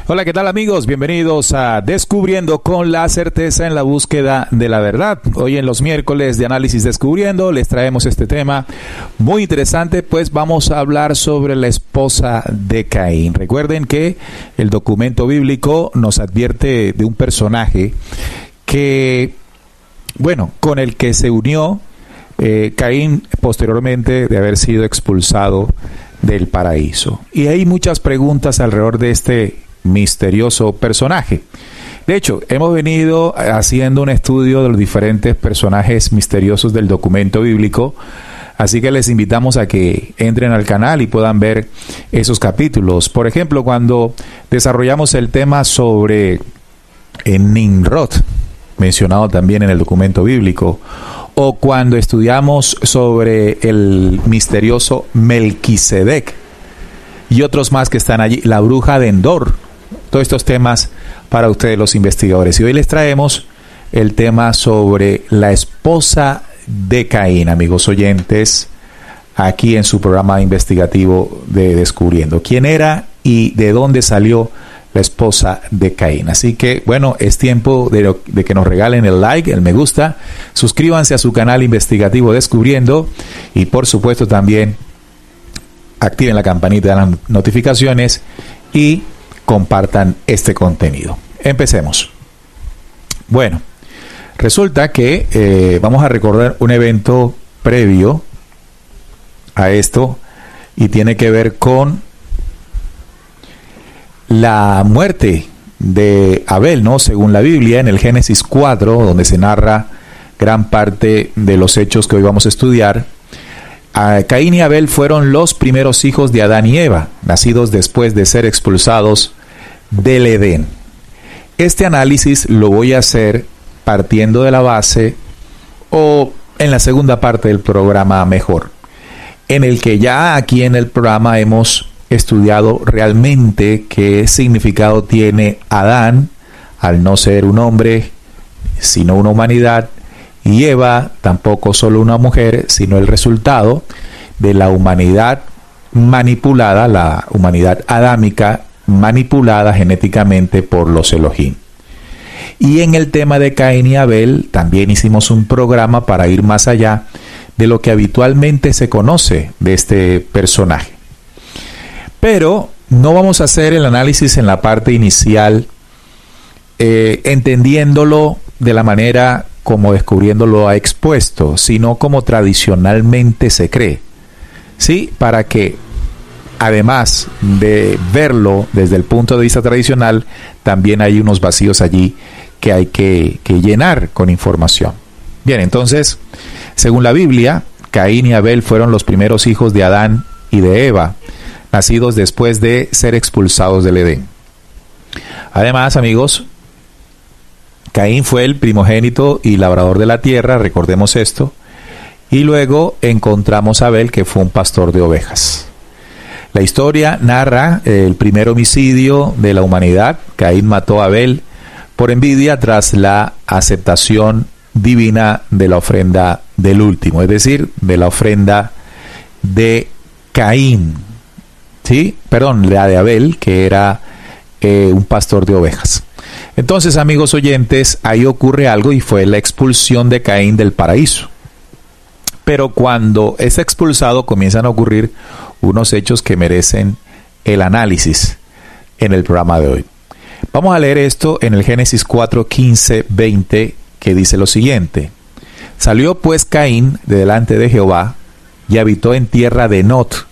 Hola, ¿qué tal amigos? Bienvenidos a Descubriendo con la certeza en la búsqueda de la verdad. Hoy en los miércoles de Análisis Descubriendo les traemos este tema muy interesante, pues vamos a hablar sobre la esposa de Caín. Recuerden que el documento bíblico nos advierte de un personaje que, con el que se unió Caín posteriormente de haber sido expulsado del paraíso. Y hay muchas preguntas alrededor de este misterioso personaje. De hecho, hemos venido haciendo un estudio de los diferentes personajes misteriosos del documento bíblico, así que les invitamos a que entren al canal y puedan ver esos capítulos. Por ejemplo, cuando desarrollamos el tema sobre Nimrod, mencionado también en el documento bíblico, o cuando estudiamos sobre el misterioso Melquisedec y otros más que están allí, la bruja de Endor. Todos estos temas para ustedes los investigadores. Y hoy les traemos el tema sobre la esposa de Caín, amigos oyentes, aquí en su programa investigativo de Descubriendo. ¿Quién era y de dónde salió la esposa de Caín? Así que, es tiempo de que nos regalen el like, el me gusta, suscríbanse a su canal investigativo Descubriendo y, por supuesto, también activen la campanita de las notificaciones y compartan este contenido. Empecemos. Resulta que vamos a recordar un evento previo a esto y tiene que ver con la muerte de Abel, ¿no? Según la Biblia, en el Génesis 4, donde se narra gran parte de los hechos que hoy vamos a estudiar, Caín y Abel fueron los primeros hijos de Adán y Eva, nacidos después de ser expulsados del Edén. Este análisis lo voy a hacer partiendo de la base, o en la segunda parte del programa mejor, en el que ya aquí en el programa hemos estudiado realmente qué significado tiene Adán al no ser un hombre, sino una humanidad, y Eva tampoco solo una mujer, sino el resultado de la humanidad manipulada, la humanidad adámica manipulada genéticamente por los Elohim. Y en el tema de Caín y Abel también hicimos un programa para ir más allá de lo que habitualmente se conoce de este personaje. Pero no vamos a hacer el análisis en la parte inicial, entendiéndolo de la manera como Descubriéndolo ha expuesto, sino como tradicionalmente se cree. ¿Sí? Para que, además de verlo desde el punto de vista tradicional, también hay unos vacíos allí que hay que llenar con información. Bien, entonces, según la Biblia, Caín y Abel fueron los primeros hijos de Adán y de Eva, nacidos después de ser expulsados del Edén. Además, amigos, Caín fue el primogénito y labrador de la tierra, recordemos esto, y luego encontramos a Abel, que fue un pastor de ovejas. La historia narra el primer homicidio de la humanidad. Caín mató a Abel por envidia tras la aceptación divina de la ofrenda del último, es decir, de la ofrenda de Caín. ¿Sí? Perdón, la de Abel, que era un pastor de ovejas. Entonces, amigos oyentes, ahí ocurre algo y fue la expulsión de Caín del paraíso. Pero cuando es expulsado comienzan a ocurrir unos hechos que merecen el análisis en el programa de hoy. Vamos a leer esto en el Génesis 4, 15, 20, que dice lo siguiente. Salió pues Caín de delante de Jehová y habitó en tierra de Nod,